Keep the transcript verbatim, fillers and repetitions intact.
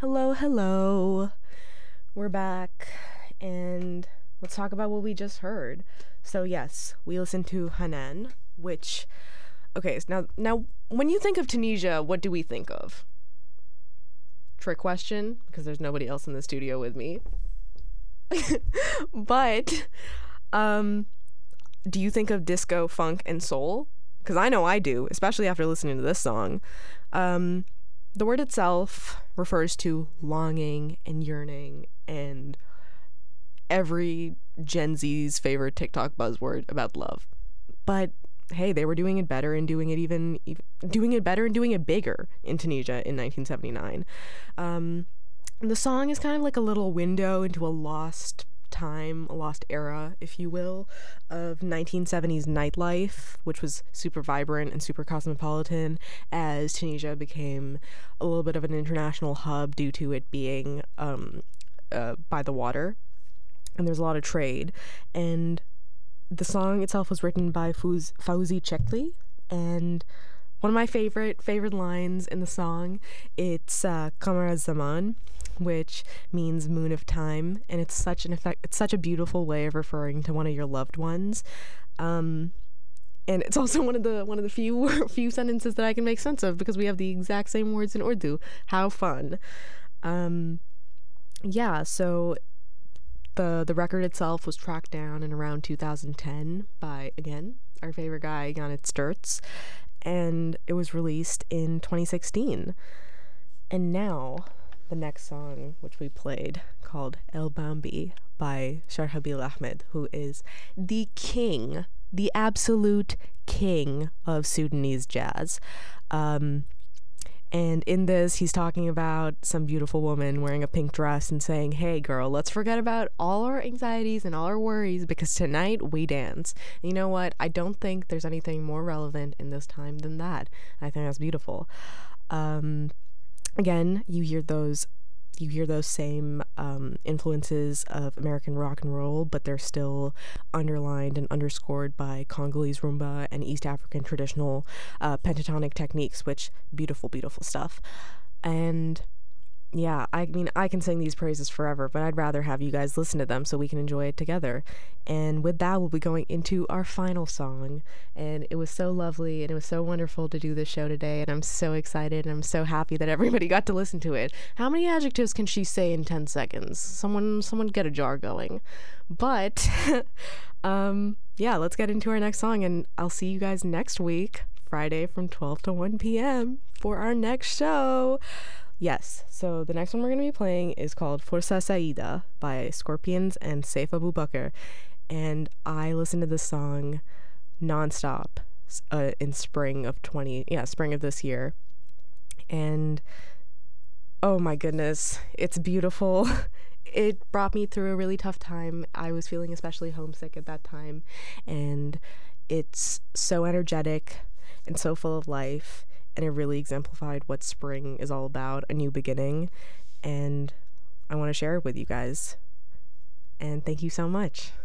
Hello, hello. We're back and let's talk about what we just heard. So yes, we listened to Hanan, which okay, so now now when you think of Tunisia, what do we think of? Trick question, because there's nobody else in the studio with me. But um do you think of disco, funk, and soul? Because I know I do, especially after listening to this song. Um The word itself refers to longing and yearning and every Gen Z's favorite TikTok buzzword about love. But hey, they were doing it better and doing it even, even doing it better and doing it bigger in Tunisia in nineteen seventy-nine. Um, the song is kind of like a little window into a lost time, a lost era, if you will, of nineteen seventies nightlife, which was super vibrant and super cosmopolitan as Tunisia became a little bit of an international hub due to it being um, uh, by the water. And there's a lot of trade. And the song itself was written by Fuz- Fauzi Chekli, and one of my favorite favorite lines in the song, it's uh, Kamara Zaman, which means moon of time, and it's such an effect. It's such a beautiful way of referring to one of your loved ones, um, and it's also one of the one of the few few sentences that I can make sense of because we have the exact same words in Urdu. How fun! Um, yeah, so the the record itself was tracked down in around two thousand ten by again our favorite guy Yannick Sturz, and it was released in twenty sixteen. And now the next song, which we played, called El Bambi by Sharhabil Ahmed, who is the king, the absolute king of Sudanese jazz. Um, and in this, he's talking about some beautiful woman wearing a pink dress and saying, hey, girl, let's forget about all our anxieties and all our worries because tonight we dance. And you know what? I don't think there's anything more relevant in this time than that. I think that's beautiful. Um, again, you hear those you hear those same um, influences of American rock and roll, but they're still underlined and underscored by Congolese rumba and East African traditional uh, pentatonic techniques, which beautiful, beautiful stuff. And yeah, I mean, I can sing these praises forever, but I'd rather have you guys listen to them so we can enjoy it together. And with that, we'll be going into our final song. And it was so lovely and it was so wonderful to do this show today. And I'm so excited and I'm so happy that everybody got to listen to it. How many adjectives can she say in ten seconds? Someone, someone get a jar going. But, um, yeah, let's get into our next song. And I'll see you guys next week, Friday from twelve to one p.m. for our next show. Yes, so the next one we're going to be playing is called Forza Saida by Scorpions and Saif Abubakar. And I listened to this song nonstop uh, in spring of twenty, yeah, spring of this year. And oh my goodness, it's beautiful. It brought me through a really tough time. I was feeling especially homesick at that time. And it's so energetic and so full of life. And it really exemplified what spring is all about, a new beginning. And I want to share it with you guys. And thank you so much.